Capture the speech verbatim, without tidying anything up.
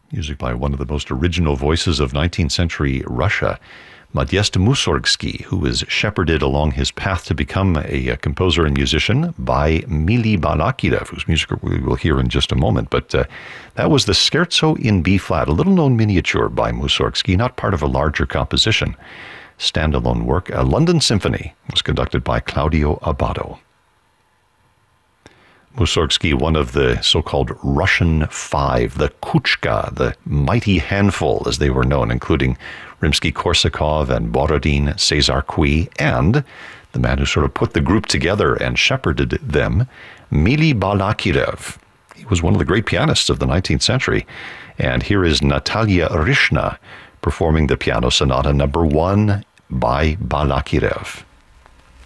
music by one of the most original voices of nineteenth century Russia, Modest Mussorgsky, who was shepherded along his path to become a, a composer and musician by Mily Balakirev, whose music we will hear in just a moment. But uh, that was the Scherzo in B-flat, a little-known miniature by Mussorgsky, not part of a larger composition. Standalone work. A London Symphony was conducted by Claudio Abbado. Mussorgsky, one of the so-called Russian Five, the Kuchka, the mighty handful as they were known, including Rimsky-Korsakov and Borodin, Cesar Cui, and the man who sort of put the group together and shepherded them, Mily Balakirev. He was one of the great pianists of the nineteenth century. And here is Natalia Rishna performing the Piano Sonata number one by Balakirev.